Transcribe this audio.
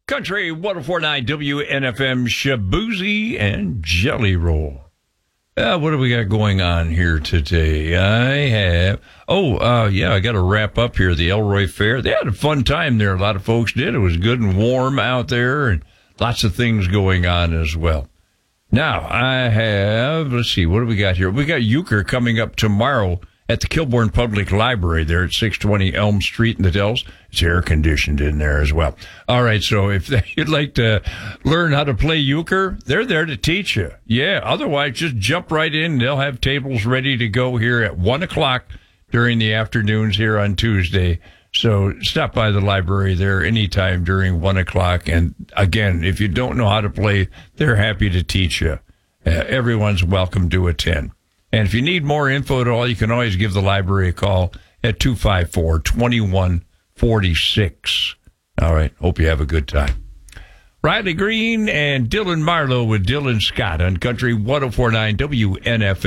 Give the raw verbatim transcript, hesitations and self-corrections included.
Country one oh four point nine W N F M, Shaboozey and Jelly Roll. Uh, what do we got going on here today? I have, oh, uh, yeah, I got to wrap up here the Elroy Fair. They had a fun time there. A lot of folks did. It was good and warm out there and lots of things going on as well. Now, I have, let's see, what do we got here? We got Euchre coming up tomorrow at the Kilbourne Public Library there at six twenty Elm Street in the Dells. It's air-conditioned in there as well. All right, so if you'd like to learn how to play euchre, they're there to teach you. Yeah, otherwise, just jump right in. They'll have tables ready to go here at one o'clock during the afternoons here on Tuesday. So stop by the library there anytime during one o'clock. And again, if you don't know how to play, they're happy to teach you. Uh, everyone's welcome to attend. And if you need more info at all, you can always give the library a call at two five four, two one four six. All right. Hope you have a good time. Riley Green and Dylan Marlowe with Dylan Scott on Country one oh four point nine W N F M.